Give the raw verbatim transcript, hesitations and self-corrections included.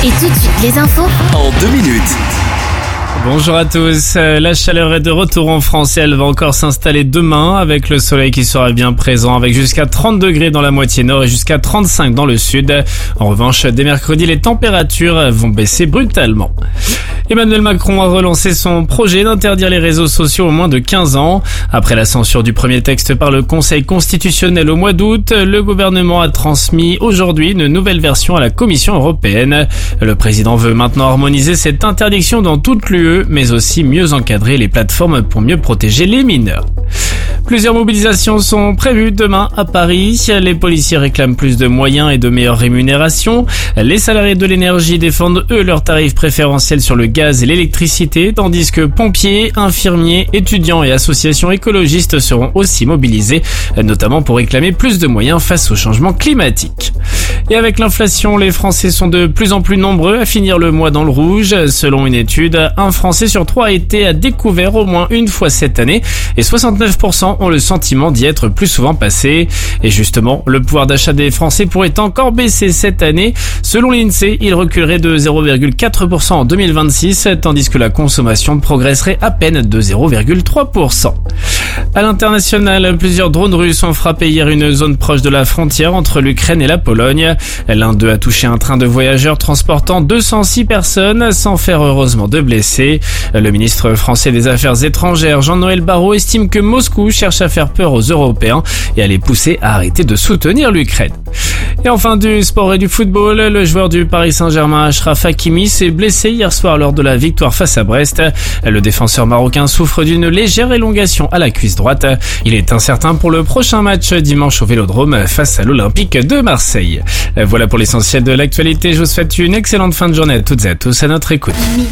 Et tout de suite, les infos en deux minutes. Bonjour à tous, la chaleur est de retour en France et elle va encore s'installer demain avec le soleil qui sera bien présent avec jusqu'à trente degrés dans la moitié nord et jusqu'à trente-cinq dans le sud. En revanche, dès mercredi, les températures vont baisser brutalement. Emmanuel Macron a relancé son projet d'interdire les réseaux sociaux aux moins de quinze ans. Après la censure du premier texte par le Conseil constitutionnel au mois d'août, le gouvernement a transmis aujourd'hui une nouvelle version à la Commission européenne. Le président veut maintenant harmoniser cette interdiction dans toute l'U E, mais aussi mieux encadrer les plateformes pour mieux protéger les mineurs. Plusieurs mobilisations sont prévues demain à Paris. Les policiers réclament plus de moyens et de meilleures rémunérations. Les salariés de l'énergie défendent eux leurs tarifs préférentiels sur le gaz et l'électricité, tandis que pompiers, infirmiers, étudiants et associations écologistes seront aussi mobilisés, notamment pour réclamer plus de moyens face au changement climatique. Et avec l'inflation, les Français sont de plus en plus nombreux à finir le mois dans le rouge. Selon une étude, un Français sur trois a été à découvert au moins une fois cette année et soixante-neuf pour cent ont le sentiment d'y être plus souvent passé. Et justement, le pouvoir d'achat des Français pourrait encore baisser cette année. Selon l'INSEE, il reculerait de zéro virgule quatre pour cent en deux mille vingt-six, tandis que la consommation progresserait à peine de zéro virgule trois pour cent. À l'international, plusieurs drones russes ont frappé hier une zone proche de la frontière entre l'Ukraine et la Pologne. L'un d'eux a touché un train de voyageurs transportant deux cent six personnes, sans faire heureusement de blessés. Le ministre français des Affaires étrangères, Jean-Noël Barrot, estime que Moscou cherche à faire peur aux Européens et à les pousser à arrêter de soutenir l'Ukraine. Et enfin du sport et du football, le joueur du Paris Saint-Germain Achraf Hakimi s'est blessé hier soir lors de la victoire face à Brest. Le défenseur marocain souffre d'une légère élongation à la cuisse droite. Il est incertain pour le prochain match dimanche au Vélodrome face à l'Olympique de Marseille. Voilà pour l'essentiel de l'actualité. Je vous souhaite une excellente fin de journée à toutes et à tous à notre écoute.